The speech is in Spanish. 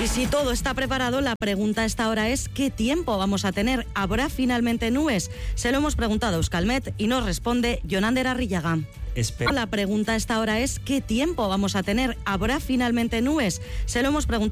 Y si todo está preparado, la pregunta a esta hora es ¿qué tiempo vamos a tener? ¿Habrá finalmente nubes? Se lo hemos preguntado a Euskalmet y nos responde Jonander Arrillaga. La pregunta a esta hora es ¿qué tiempo vamos a tener? ¿Habrá finalmente nubes? Se lo hemos preguntado